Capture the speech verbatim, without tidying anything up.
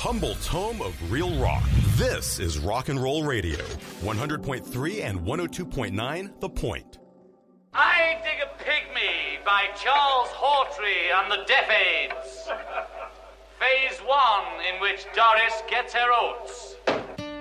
Humboldt's home of real rock. This is Rock and Roll Radio, one hundred point three and one oh two point nine The Point. I Dig a Pygmy by Charles Hawtrey and the Deaf Aids. Phase one, in which Doris gets her oats.